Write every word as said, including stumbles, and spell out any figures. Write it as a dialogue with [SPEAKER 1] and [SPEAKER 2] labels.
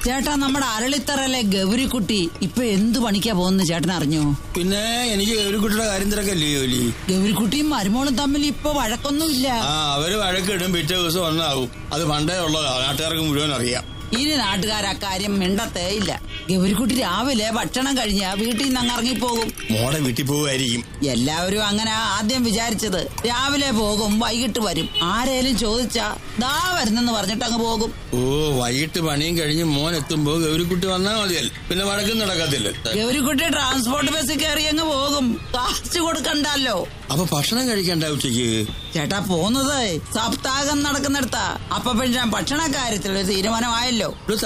[SPEAKER 1] ചേട്ടാ, നമ്മുടെ അരളിത്തറയിലെ ഗൗരിക്കുട്ടി ഇപ്പൊ എന്തു പണിക്കാ പോകുന്ന ചേട്ടൻ അറിഞ്ഞോ?
[SPEAKER 2] പിന്നെ എനിക്ക് ഗൗരിക്കുട്ടിയുടെ കാര്യം തിരക്കല്ലേ ജോലി.
[SPEAKER 1] ഗൗരിക്കുട്ടിയും മരുമോളും തമ്മിൽ ഇപ്പൊ വഴക്കൊന്നുമില്ല.
[SPEAKER 2] ആ അവര് വഴക്കിടും, പിറ്റേ ദിവസം ഒന്നാവും. അത് പണ്ടേ ഉള്ളതാ, നാട്ടുകാർക്ക് മുഴുവൻ അറിയാം.
[SPEAKER 1] ഇനി നാട്ടുകാർ അക്കാര്യം മിണ്ടത്തേ ഇല്ല. ഗൗരിക്കുട്ടി രാവിലെ ഭക്ഷണം കഴിഞ്ഞ വീട്ടിൽ നിന്ന് അങ്ങ് ഇറങ്ങിപ്പോകും.
[SPEAKER 2] മോടെ വീട്ടിൽ പോകുമായിരിക്കും.
[SPEAKER 1] എല്ലാവരും അങ്ങനെ ആദ്യം വിചാരിച്ചത്. രാവിലെ പോകും, വൈകിട്ട് വരും. ആരേലും ചോദിച്ചാ ദാ വരുന്നെന്ന് പറഞ്ഞിട്ട് അങ്ങ് പോകും.
[SPEAKER 2] ഓ, വൈകിട്ട് പണിയും കഴിഞ്ഞ് മോൻ എത്തുമ്പോ ഗൗരിക്കുട്ടി വന്നാൽ മതിയല്ലോ, പിന്നെ വഴക്കും നടക്കത്തില്ല.
[SPEAKER 1] ഗൗരിക്കുട്ടി ട്രാൻസ്പോർട്ട് ബസ്സിൽ കയറി അങ്ങ് പോകും, കാശ് കൊടുക്കണ്ടല്ലോ.
[SPEAKER 2] അപ്പൊ ഭക്ഷണം കഴിക്കണ്ട ഉച്ചയ്ക്ക്?
[SPEAKER 1] ചേട്ടാ, പോകുന്നത് സപ്താഹം നടക്കുന്നിടത്താ. അപ്പൊ പിന്നെ ഭക്ഷണ കാര്യത്തിൽ തീരുമാനമായല്ലോ.